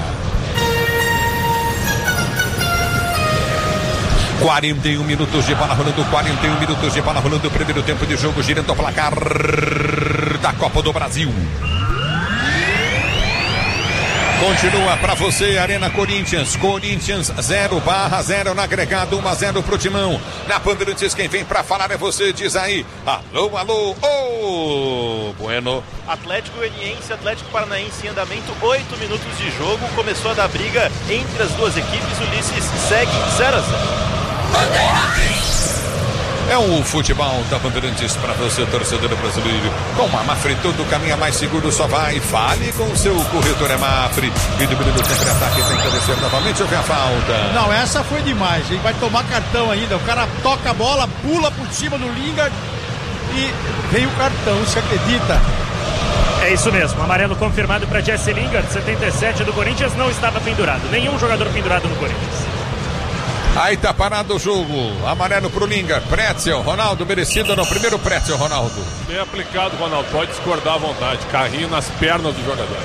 S1: 41 minutos de bola rolando, 41 minutos de bola rolando, primeiro tempo de jogo, girando o placar da Copa do Brasil. Continua para você, Arena Corinthians. Corinthians 0, Barra 0 no agregado, 1-0 pro Timão. Na Bandeirantes, quem vem para falar é você, diz aí. Alô, alô, ô, Bueno.
S2: Atlético Goianiense, Atlético Paranaense em andamento, 8 minutos de jogo. Começou a dar briga entre as duas equipes. Ulisses segue 0-0.
S1: É o futebol da Bandeirantes para você, torcedor brasileiro. Com a Mafre, todo caminho mais seguro só vai. Fale com o seu corretor é Mafre. E do minuto sempre ataque, tenta descer novamente, houve a falta.
S5: Não, essa foi demais. Ele vai tomar cartão ainda. O cara toca a bola, pula por cima do Lingard e vem o cartão, você acredita?
S3: É isso mesmo, amarelo confirmado para Jesse Lingard, 77 do Corinthians, não estava pendurado. Nenhum jogador pendurado no Corinthians.
S1: Aí tá parado o jogo. Amarelo pro Lingard. Pretzel, Ronaldo, merecido no primeiro Pretzel, Ronaldo.
S4: Bem aplicado, Ronaldo. Pode discordar à vontade. Carrinho nas pernas do jogador.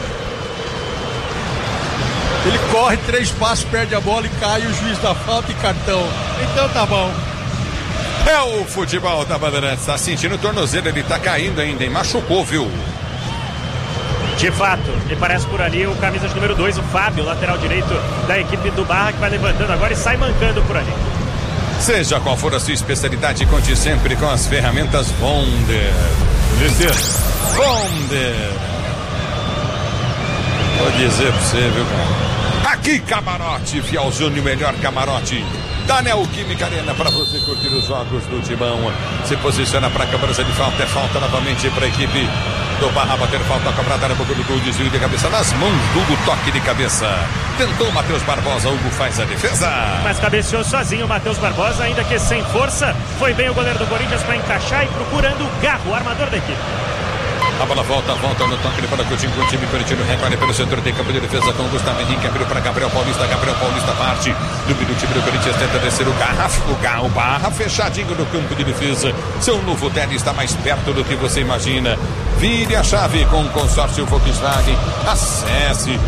S5: Ele corre 3 passos, perde a bola e cai, o juiz dá falta e cartão. Então tá bom.
S1: É o futebol da Bandeirantes. Tá sentindo o tornozelo, ele tá caindo ainda, hein? Machucou, viu?
S3: De fato, me parece por ali o camisa de número 2, o Fábio, lateral direito da equipe do Barra, que vai levantando agora e sai mancando por ali.
S1: Seja qual for a sua especialidade, conte sempre com as ferramentas Bonder. Bonder. Vou dizer pra você, viu, cara? Aqui, camarote, Fiel Júnior, melhor camarote. da Neoquímica Arena para você curtir os jogos do Timão. Se posiciona para a cobrança de falta, é falta novamente para a equipe do Barra, bater falta cobrada na boca do gol, desvio de cabeça nas mãos do Hugo, toque de cabeça. Tentou Matheus Barbosa, Hugo faz a defesa.
S3: Mas cabeceou sozinho o Matheus Barbosa, ainda que sem força. Foi bem o goleiro do Corinthians para encaixar e procurando o Garro, o armador da equipe.
S1: A bola volta no toque para Coutinho com o time corintiano, recolhe pelo setor, tem campo de defesa com Gustavo Henrique, abriu para Gabriel Paulista parte do time do Corinthians, tenta descer o Barra fechadinho no campo de defesa. Seu novo tênis está mais perto do que você imagina. Vire a chave com o consórcio Volkswagen. Acesse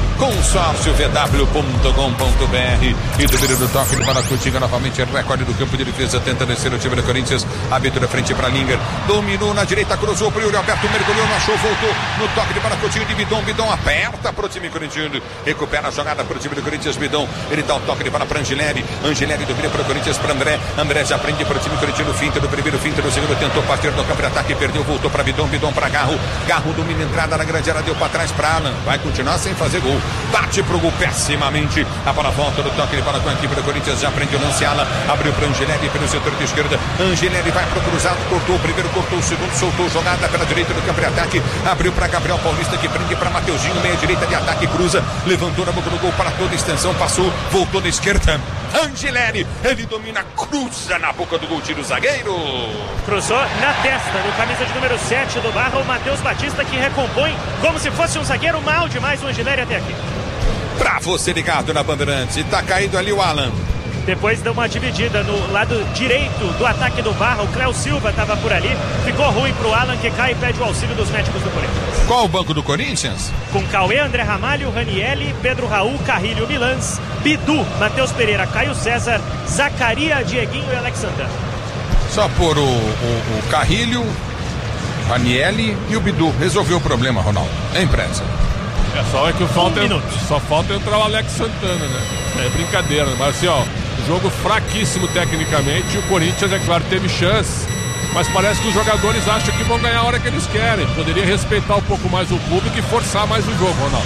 S1: consórciovw.com.br e do meio do toque de bola Coutinho novamente, recolhe do campo de defesa, tenta descer o time do Corinthians, abertura frente para Linger, dominou na direita, cruzou para o Yuri Alberto, mergulhou, achou, voltou no toque de bola Coutinho de Bidon aperta para o time corintiano, recupera a jogada para o time do Corinthians, Bidon, ele dá o toque de bola para Angeleri domina para o Corinthians, para André já prende para o time corintiano, finta do primeiro, finta do segundo, tentou partir no campo de ataque, perdeu, voltou para Bidon para Garro domina, entrada na grande área, deu para trás para Alan, vai continuar sem fazer gol, bate pro gol pessimamente, a bola volta no toque de bola com a equipe do Corinthians, já prende o lance, Alan, abriu para Angeleri pelo setor de esquerda, Angeleri vai pro cruzado, cortou o primeiro, cortou o segundo, soltou jogada pela direita do campo de ataque, abriu para Gabriel Paulista que prende para Mateuzinho, meia direita de ataque, cruza, levantou na boca do gol para toda a extensão, passou, voltou na esquerda, Angeleri, ele domina, cruza na boca do gol, tira o zagueiro.
S3: Cruzou na testa do camisa de número 7 do Barra, o Matheus Batista, que recompõe como se fosse um zagueiro, mal demais o Angeleri até aqui.
S1: Pra você ligado na Bandeirantes, tá caído ali o Alan.
S3: Depois deu uma dividida no lado direito do ataque do Barra, o Cléo Silva estava por ali, ficou ruim pro Alan, que cai e pede o auxílio dos médicos do Corinthians.
S1: Qual o banco do Corinthians?
S3: Com Cauê, André Ramalho, Ranielli, Pedro Raul, Carrilho, Milans, Bidu, Matheus Pereira, Caio César, Zacaria, Dieguinho e Alex Santana.
S1: Só por o Carrilho, Ranielli e o Bidu. Resolveu o problema, Ronaldo. É impressa.
S4: Só que só falta entrar o Alex Santana, né? É brincadeira, mas assim, ó, jogo fraquíssimo tecnicamente. O Corinthians, é claro, teve chance, mas parece que os jogadores acham que vão ganhar a hora que eles querem. Poderia respeitar um pouco mais o público e forçar mais o jogo, Ronaldo.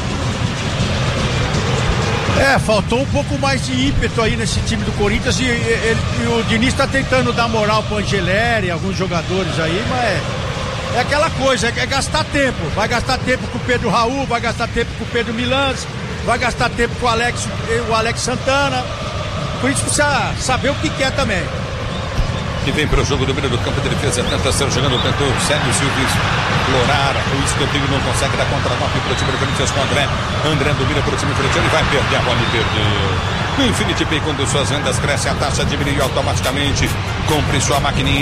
S5: Faltou um pouco mais de ímpeto aí nesse time do Corinthians e o Diniz está tentando dar moral pro Angeleri, alguns jogadores aí, mas é aquela coisa, é gastar tempo. Vai gastar tempo com o Pedro Raul, vai gastar tempo com o Pedro Milans, vai gastar tempo com o Alex Santana. Por isso precisa saber o que quer também.
S1: Que vem para o jogo do meio do campo de defesa, tenta ser jogando, tentou Célio Silvio explorar, o escanteio não consegue dar contra-golpe para o time do Corinthians com André domina para o time corintiano e vai perder a bola e perdeu. No Infinity Pay, quando suas vendas crescem, a taxa diminui automaticamente. Compre sua maquininha em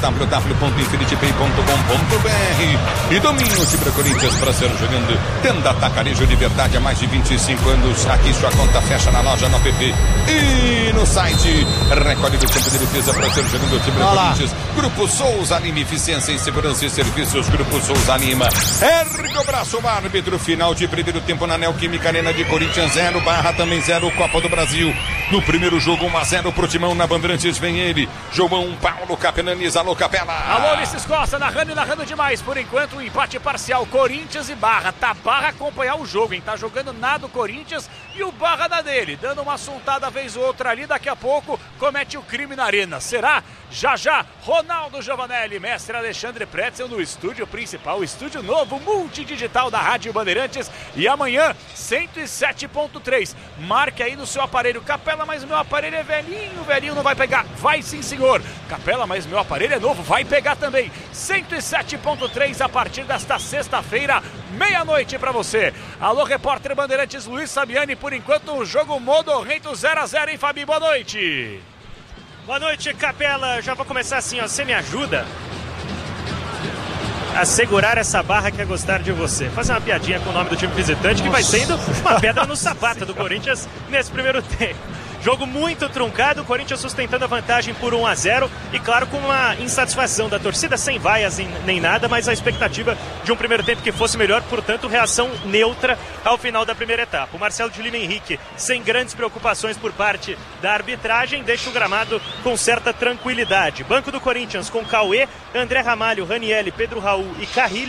S1: www.infinitipay.com.br e domine o time do Corinthians para ser jogando. Tenda Atacarejo de verdade há mais de 25 anos. Aqui sua conta fecha na loja, no app e no site. Recolhe do campo de defesa para ser jogando o time do Corinthians. Grupo Souza Lima, eficiência em segurança e serviços. Grupo Souza Lima. Ergue o braço, o árbitro. Final de primeiro tempo na Neoquímica Arena de Corinthians 0, Barra também 0, Copa do Brasil. No primeiro jogo, 1-0 pro Timão. Na Bandeirantes vem ele, João Paulo Capelanes. Alô, Capela.
S6: Alô, Ulisses Costa, narrando demais. Por enquanto, um empate parcial, Corinthians e Barra. Tá Barra acompanhar o jogo, hein? Tá jogando nada o Corinthians e o Barra da dele. Dando uma assuntada vez ou outra ali, daqui a pouco comete o crime na arena. Será? Já, Ronaldo Giovanelli, mestre Alexandre Pretzel no estúdio principal, estúdio novo, multidigital da Rádio Bandeirantes. E amanhã, 107.3. Marque aí no seu aparelho. Capela, mas meu aparelho é velhinho não vai pegar. Vai sim, senhor. Capela, mas meu aparelho é novo, vai pegar também. 107.3 a partir desta sexta-feira, meia-noite pra você. Alô, repórter Bandeirantes Luiz Sabiani, por enquanto o jogo modorrento 0-0, hein, Fabi? Boa noite.
S3: Boa noite, Capela. Já vou começar assim, ó. Você me ajuda a segurar essa barra que é gostar de você. Fazer uma piadinha com o nome do time visitante, que vai sendo uma pedra no sapato do Corinthians nesse primeiro tempo. Jogo muito truncado, o Corinthians sustentando a vantagem por 1-0 e claro com uma insatisfação da torcida, sem vaias nem nada, mas a expectativa de um primeiro tempo que fosse melhor, portanto reação neutra ao final da primeira etapa. O Marcelo de Lima Henrique, sem grandes preocupações por parte da arbitragem, deixa o gramado com certa tranquilidade. Banco do Corinthians com Cauê, André Ramalho, Ranielli, Pedro Raul e Carrilho,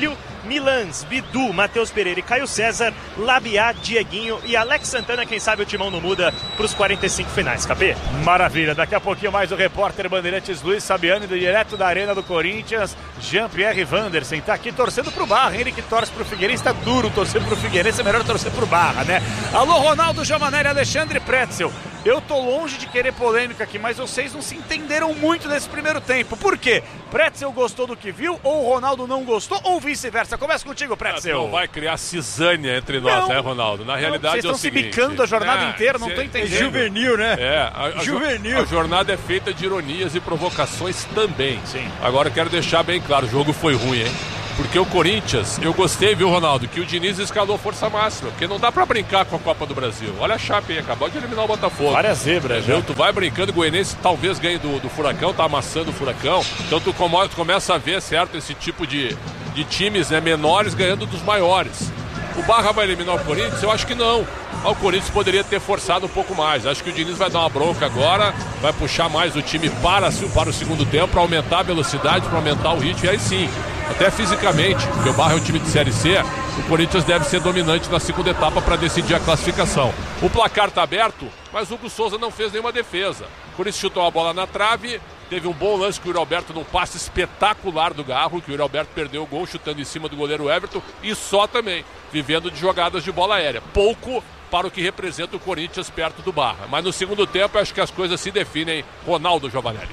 S3: Milans, Bidu, Matheus Pereira e Caio César, Labiá, Dieguinho e Alex Santana. Quem sabe o timão não muda para os 45 finais, Capê?
S6: Maravilha, daqui a pouquinho mais o repórter Bandeirantes Luiz Sabiani, direto da Arena do Corinthians. Jean-Pierre Vandersen tá aqui torcendo pro Barra, ele que torce pro Figueirense, tá duro torcer pro Figueirense, é melhor torcer pro Barra, né? Alô, Ronaldo Giovanelli, Alexandre Pretzel. Eu tô longe de querer polêmica aqui, mas vocês não se entenderam muito nesse primeiro tempo. Por quê? Pretzel gostou do que viu, ou o Ronaldo não gostou, ou vice-versa? Começa contigo, Pretzel.
S4: Não vai criar cisânia entre nós, né, Ronaldo? Na realidade
S6: vocês estão se bicando a jornada inteira, não tô entendendo.
S5: É juvenil, né?
S4: Juvenil. A jornada é feita de ironias e provocações também.
S6: Sim.
S4: Agora eu quero deixar bem claro, o jogo foi ruim, hein? Porque o Corinthians, eu gostei, viu, Ronaldo, que o Diniz escalou força máxima, porque não dá pra brincar com a Copa do Brasil. Olha a Chape aí, acabou de eliminar o Botafogo.
S6: Várias zebras, já.
S4: Tu vai brincando, o Goianense talvez ganhe do Furacão, tá amassando o Furacão, então tu começa a ver, certo, esse tipo de times, né, menores ganhando dos maiores. O Barra vai eliminar o Corinthians? Eu acho que não. O Corinthians poderia ter forçado um pouco mais. Acho que o Diniz vai dar uma bronca agora, vai puxar mais o time para o segundo tempo, para aumentar a velocidade, para aumentar o ritmo, e aí sim, até fisicamente, porque o Barra é um time de Série C, o Corinthians deve ser dominante na segunda etapa para decidir a classificação. O placar está aberto, mas o Hugo Souza não fez nenhuma defesa. O Corinthians chutou a bola na trave, teve um bom lance com o Yuri Alberto num passe espetacular do Garro, que o Yuri Alberto perdeu o gol chutando em cima do goleiro Everton, e só também, vivendo de jogadas de bola aérea. Pouco para o que representa o Corinthians perto do Barra. Mas no segundo tempo, eu acho que as coisas se definem. Ronaldo Giovanelli.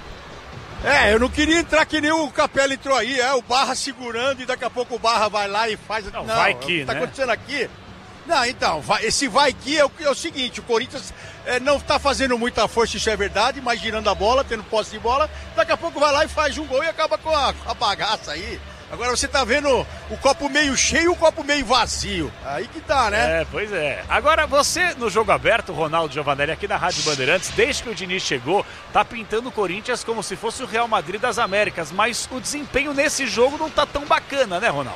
S5: Eu não queria entrar que nem o Capela entrou aí, o Barra segurando e daqui a pouco o Barra vai lá e faz...
S6: Não, vai que,
S5: tá
S6: né?
S5: acontecendo aqui? Não, então, esse vai que é o seguinte, o Corinthians não tá fazendo muita força, isso é verdade, mas girando a bola, tendo posse de bola, daqui a pouco vai lá e faz um gol e acaba com a bagaça aí. Agora você tá vendo o copo meio cheio e o copo meio vazio. Aí que tá, né?
S6: Pois é. Agora você, no jogo aberto, Ronaldo Giovanelli, aqui na Rádio Bandeirantes, desde que o Diniz chegou, tá pintando o Corinthians como se fosse o Real Madrid das Américas, mas o desempenho nesse jogo não tá tão bacana, né, Ronaldo?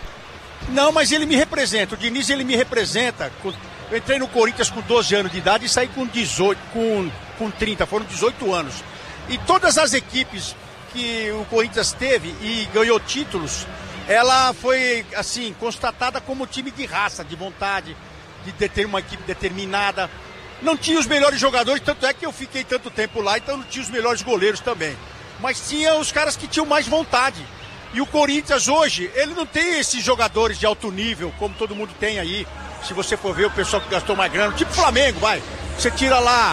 S5: Não, mas ele me representa. O Diniz, ele me representa. Eu entrei no Corinthians com 12 anos de idade e saí com 18, com 30. Foram 18 anos. E todas as equipes que o Corinthians teve e ganhou títulos, ela foi, assim, constatada como time de raça, de vontade, de ter uma equipe determinada. Não tinha os melhores jogadores, tanto é que eu fiquei tanto tempo lá, então não tinha os melhores goleiros também. Mas tinha os caras que tinham mais vontade. E o Corinthians hoje, ele não tem esses jogadores de alto nível, como todo mundo tem aí. Se você for ver o pessoal que gastou mais grana, tipo Flamengo, vai. Você tira lá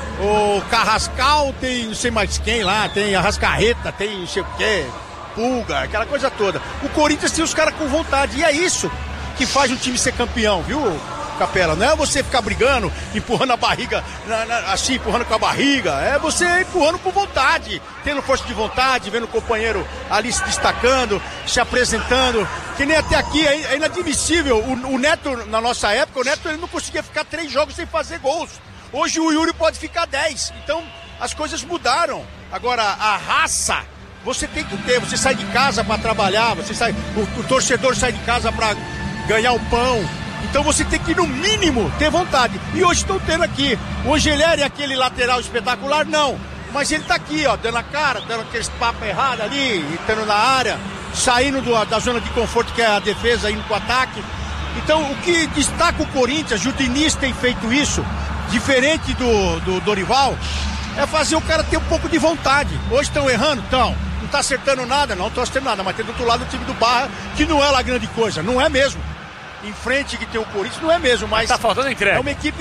S5: o Carrascal, tem não sei mais quem lá, tem Arrascaeta, tem não sei o quê, Pulga, aquela coisa toda. O Corinthians tem os caras com vontade, e é isso que faz um time ser campeão, viu, Capela? Não é você ficar brigando, empurrando a barriga, assim, empurrando com a barriga, é você empurrando com vontade, tendo força de vontade, vendo o companheiro ali se destacando, se apresentando, que nem até aqui, é inadmissível. O Neto, na nossa época, o Neto ele não conseguia ficar 3 jogos sem fazer gols. Hoje o Yuri pode ficar 10, então as coisas mudaram. Agora, a raça, você tem que ter, você sai de casa para trabalhar, o torcedor sai de casa para ganhar o pão, então você tem que, no mínimo, ter vontade. E hoje estão tendo aqui. O Angelelli é aquele lateral espetacular? Não. Mas ele tá aqui, ó, dando a cara, dando aqueles papos errados ali, entrando na área, saindo da zona de conforto que é a defesa, indo pro ataque. Então, o que destaca o Corinthians, o Diniz tem feito isso, diferente do Dorival, é fazer o cara ter um pouco de vontade. Hoje estão errando? Estão. Não tá acertando nada? Não tô acertando nada. Mas tem do outro lado o time do Barra, que não é lá grande coisa. Não é mesmo. Em frente que tem o Corinthians, não é mesmo, mas
S6: tá faltando entrega.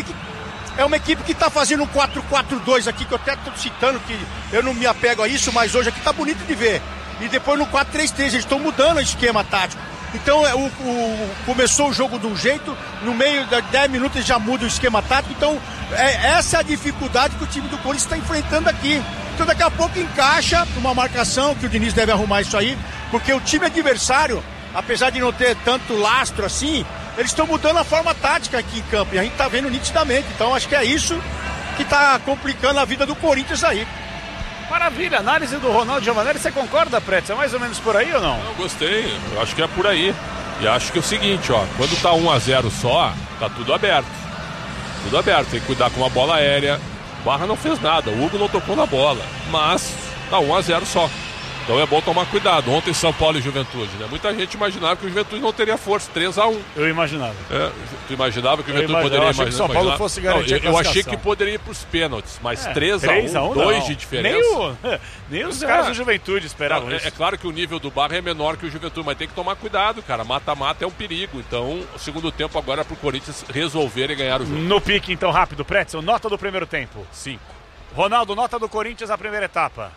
S5: É uma equipe que tá fazendo um 4-4-2 aqui, que eu até tô citando, que eu não me apego a isso, mas hoje aqui tá bonito de ver. E depois no 4-3-3, eles estão mudando o esquema tático. Então começou o jogo de um jeito, no meio de 10 minutos já muda o esquema tático. Então essa é a dificuldade que o time do Corinthians está enfrentando aqui. Então daqui a pouco encaixa uma marcação, que o Diniz deve arrumar isso aí, porque o time adversário, apesar de não ter tanto lastro assim, eles estão mudando a forma tática aqui em campo, e a gente está vendo nitidamente. Então acho que é isso que está complicando a vida do Corinthians aí.
S6: Maravilha, análise do Ronaldo Giovanelli, você concorda, Pretz? É mais ou menos por aí ou não?
S4: Eu gostei, eu acho que é por aí. E acho que é o seguinte, ó, quando tá 1-0 só, tá tudo aberto. Tudo aberto, tem que cuidar com uma bola aérea. Barra não fez nada, o Hugo não tocou na bola, mas tá 1-0 só. Então é bom tomar cuidado. Ontem São Paulo e Juventude, né? Muita gente imaginava que o Juventude não teria força, 3-1.
S3: Eu imaginava.
S4: Tu imaginava que o Juventude poderia
S3: imaginar que o São Paulo fosse garantir
S4: eu achei que poderia ir para os pênaltis, mas 3-1, 2 de diferença.
S3: Nem os caras do Juventude esperavam isso.
S4: É claro que o nível do Barra é menor que o Juventude, mas tem que tomar cuidado, cara. Mata-mata é um perigo. Então, o segundo tempo agora é pro Corinthians resolver e ganhar o jogo.
S3: No pique, então, rápido, Pretzel, nota do primeiro tempo.
S4: 5.
S3: Ronaldo, nota do Corinthians a primeira etapa.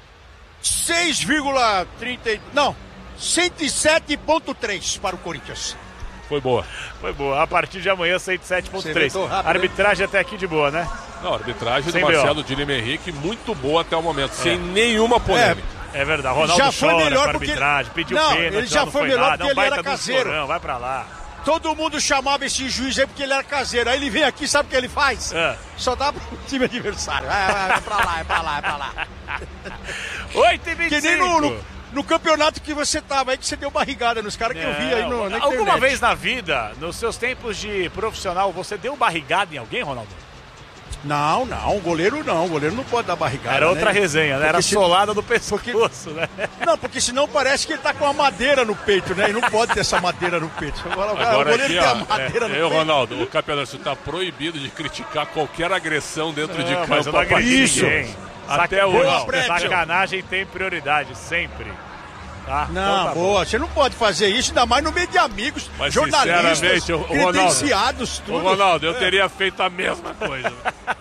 S5: 107.3 para o Corinthians.
S4: Foi boa.
S3: A partir de amanhã, 107.3. Arbitragem até aqui de boa, né?
S4: Não, a arbitragem
S3: Sem
S4: do Marcelo de Lima Henrique, muito boa até o momento, sem nenhuma polêmica.
S3: É verdade, Ronaldo
S5: já foi
S3: chora
S5: melhor
S3: com a arbitragem, pediu pênalti,
S5: ele já foi melhor porque ele era caseiro.
S3: Chorão, vai pra lá.
S5: Todo mundo chamava esse juiz aí porque ele era caseiro. Aí ele vem aqui, sabe o que ele faz? Só dá pro time adversário. Vai pra lá.
S3: 8h25.
S5: Que nem no campeonato que você tava aí, que você deu barrigada nos caras que eu vi aí na internet.
S3: Alguma vez na vida, nos seus tempos de profissional, você deu barrigada em alguém, Ronaldo?
S5: Não, goleiro não. O goleiro não pode dar barrigada.
S3: Era outra resenha, né? Era solada do pescoço, né?
S5: Não, porque senão parece que ele tá com uma madeira no peito, né? E não pode ter essa madeira no peito. Agora o goleiro
S4: aqui,
S5: tem a madeira no peito.
S4: Ronaldo, o campeonato está proibido de criticar qualquer agressão dentro de campo.
S3: Mas eu não agredi
S5: Isso.
S3: ninguém.
S4: Até hoje.
S3: Sacanagem tem prioridade, sempre. Tá?
S5: Não,
S3: então
S5: boa. Você não pode fazer isso, ainda mais no meio de amigos,
S4: mas,
S5: jornalistas, credenciados, tudo.
S4: Ô, Ronaldo, eu teria feito a mesma coisa.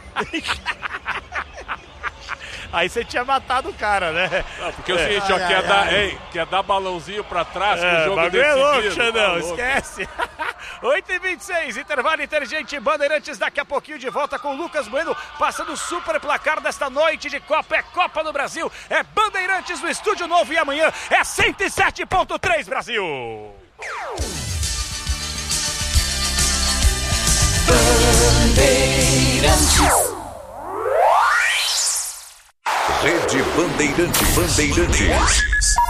S3: Aí você tinha matado o cara, né?
S4: Não, porque é o seguinte, quer dar balãozinho pra trás, que o jogo
S3: é louco,
S4: Xandão,
S3: esquece. 8h26, intervalo inteligente, Bandeirantes daqui a pouquinho de volta com o Lucas Bueno, passando o super placar desta noite de Copa, é Copa do Brasil, é Bandeirantes no Estúdio Novo e amanhã é 107.3 Brasil.
S7: Bandeirantes. Rede Bandeirantes.